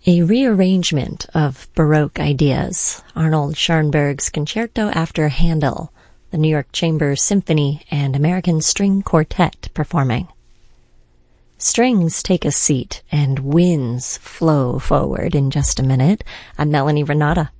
A rearrangement of Baroque ideas, Arnold Schoenberg's Concerto after Handel, the New York Chamber Symphony and American String Quartet performing. Strings take a seat and winds flow forward in just a minute. I'm Melanie Renata.